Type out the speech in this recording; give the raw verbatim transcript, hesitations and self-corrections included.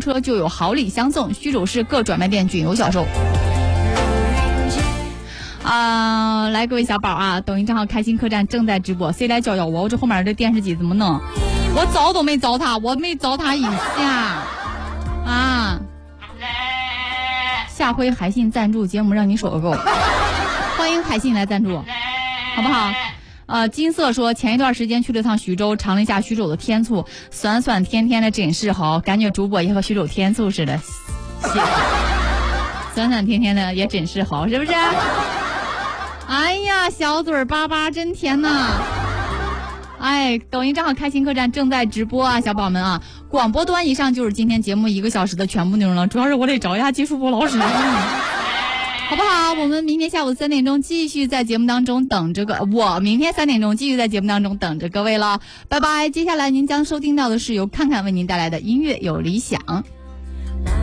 车就有好礼相送，徐州市各专卖店均有销售。啊、呃，来各位小宝啊，抖音账号开心客栈正在直播，谁来教教我？我这后面的电视机怎么弄？我糟都没糟蹋，我没糟蹋一下啊！下回海信赞助节目让你说个够，欢迎海信来赞助，好不好？呃，金色说前一段时间去了趟徐州，尝了一下徐州的天醋，酸酸甜甜的，真是好，感觉主播也和徐州天醋似的，酸酸甜甜的也真是好，是不是？哎呀，小嘴儿巴巴真甜呐！哎，抖音账号开心客栈正在直播啊，小宝们啊！广播端以上就是今天节目一个小时的全部内容了，主要是我得找一下技术部老师，好不好？我们明天下午三点钟继续在节目当中等着个，我明天三点钟继续在节目当中等着各位了，拜拜！接下来您将收听到的是由看看为您带来的音乐有理想。